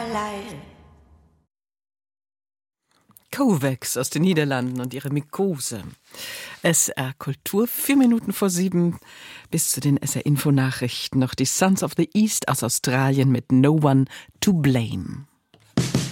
Kovacs aus den Niederlanden und ihre Mykose. SR Kultur, 7:04 bis zu den SR Info Nachrichten. Noch die Sons of the East aus Australien mit No One to Blame.